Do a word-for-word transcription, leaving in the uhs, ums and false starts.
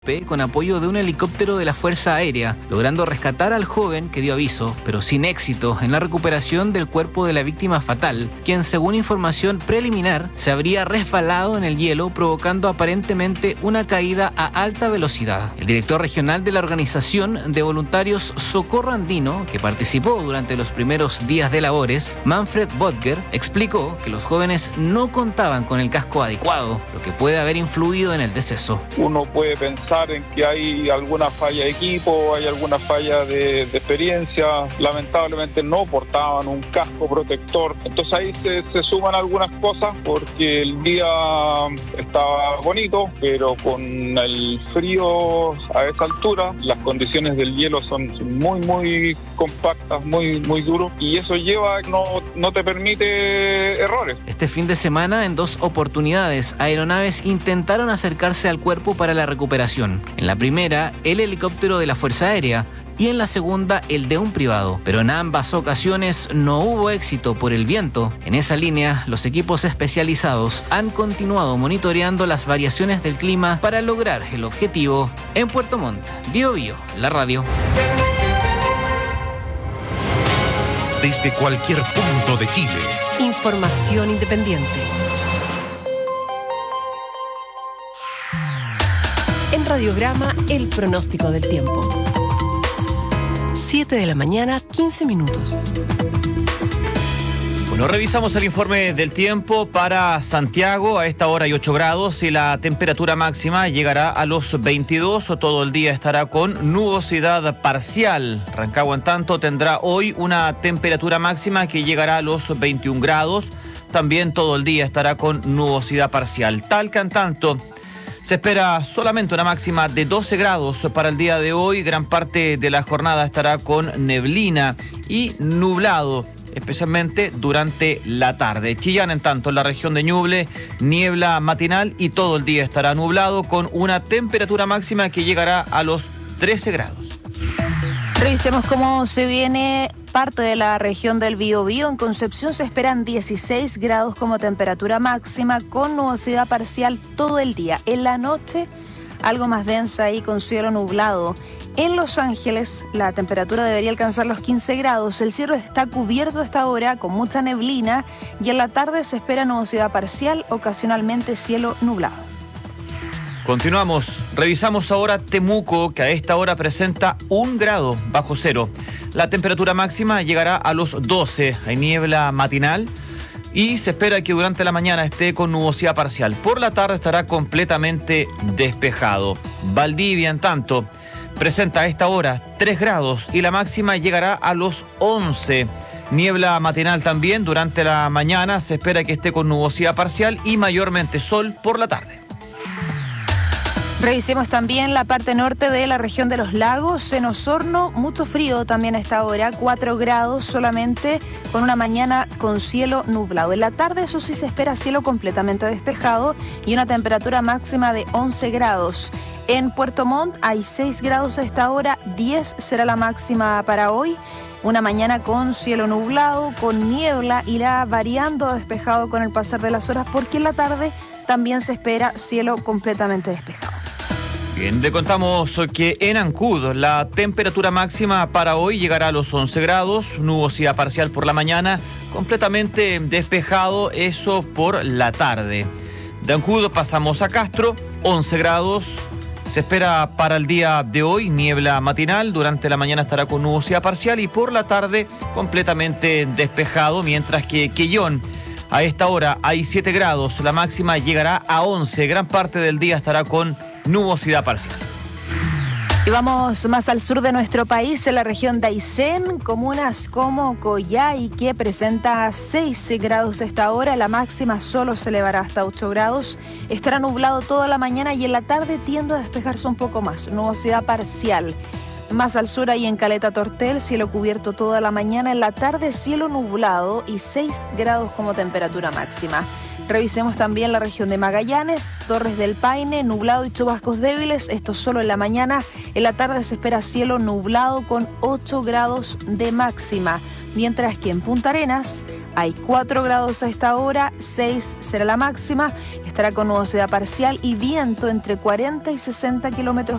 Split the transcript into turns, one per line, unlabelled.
con apoyo de un helicóptero de la Fuerza Aérea, logrando rescatar al joven que dio aviso, pero sin éxito, en la recuperación del cuerpo de la víctima fatal, quien según información preliminar se habría resbalado en el hielo, provocando aparentemente una caída a alta velocidad. El director regional de la organización de voluntarios Socorro Andino, que participó durante los primeros días de labores, Manfred Böttger, explicó que los jóvenes no contaban con el casco adecuado, lo que puede haber influido en el deceso.
Uno puede pensar en que hay alguna falla de equipo, hay alguna falla de, de experiencia. Lamentablemente no portaban un casco protector. Entonces ahí se, se suman algunas cosas porque el día estaba bonito, pero con el frío a esa altura, las condiciones del hielo son muy, muy compactas, muy, muy duros, y eso lleva a que no, no te permite errores.
Este fin de semana, en dos oportunidades, aeronaves intentaron acercarse al cuerpo para la recuperación. En la primera, el helicóptero de la Fuerza Aérea, y en la segunda, el de un privado. Pero en ambas ocasiones no hubo éxito por el viento. En esa línea, los equipos especializados han continuado monitoreando las variaciones del clima para lograr el objetivo. En Puerto Montt, Bio Bio, la radio.
Desde cualquier punto de Chile.
Información independiente. En Radiograma, el pronóstico del tiempo. siete de la mañana, quince minutos.
Bueno, revisamos el informe del tiempo para Santiago. A esta hora hay ocho grados y la temperatura máxima llegará a los veintidós. Todo el día estará con nubosidad parcial. Rancagua, en tanto, tendrá hoy una temperatura máxima que llegará a los veintiún grados. También todo el día estará con nubosidad parcial. Talca, en tanto, se espera solamente una máxima de doce grados para el día de hoy. Gran parte de la jornada estará con neblina y nublado, especialmente durante la tarde. Chillán, en tanto, en la región de Ñuble, niebla matinal y todo el día estará nublado con una temperatura máxima que llegará a los trece grados.
Revisemos cómo se viene parte de la región del Biobío. En Concepción se esperan dieciséis grados como temperatura máxima, con nubosidad parcial todo el día. En la noche, algo más densa y con cielo nublado. En Los Ángeles, la temperatura debería alcanzar los quince grados. El cielo está cubierto a esta hora con mucha neblina y en la tarde se espera nubosidad parcial, ocasionalmente cielo nublado.
Continuamos. Revisamos ahora Temuco, que a esta hora presenta un grado bajo cero. La temperatura máxima llegará a los doce. Hay niebla matinal y se espera que durante la mañana esté con nubosidad parcial. Por la tarde estará completamente despejado. Valdivia, en tanto, presenta a esta hora tres grados y la máxima llegará a los once. Niebla matinal también. Durante la mañana se espera que esté con nubosidad parcial y mayormente sol por la tarde.
Revisemos también la parte norte de la región de los lagos. En Osorno, mucho frío también a esta hora, cuatro grados solamente, con una mañana con cielo nublado. En la tarde, eso sí, se espera cielo completamente despejado y una temperatura máxima de once grados. En Puerto Montt hay seis grados a esta hora, diez será la máxima para hoy. Una mañana con cielo nublado, con niebla, irá variando a despejado con el pasar de las horas, porque en la tarde también se espera cielo completamente despejado.
Bien, le contamos que en Ancud la temperatura máxima para hoy llegará a los once grados, nubosidad parcial por la mañana, completamente despejado, eso por la tarde. De Ancud pasamos a Castro, once grados, se espera para el día de hoy niebla matinal, durante la mañana estará con nubosidad parcial y por la tarde completamente despejado, mientras que Quellón, a esta hora hay siete grados, la máxima llegará a once, gran parte del día estará con nubosidad parcial.
Y vamos más al sur de nuestro país, en la región de Aysén, comunas como Coyhai, que presenta seis grados a esta hora, la máxima solo se elevará hasta ocho grados. Estará nublado toda la mañana y en la tarde tiende a despejarse un poco más, nubosidad parcial. Más al sur, ahí en Caleta Tortel, cielo cubierto toda la mañana, en la tarde cielo nublado y seis grados como temperatura máxima. Revisemos también la región de Magallanes, Torres del Paine, nublado y chubascos débiles, esto solo en la mañana. En la tarde se espera cielo nublado con ocho grados de máxima, mientras que en Punta Arenas Hay cuatro grados a esta hora, seis será la máxima, estará con nubosidad parcial y viento entre cuarenta y sesenta kilómetros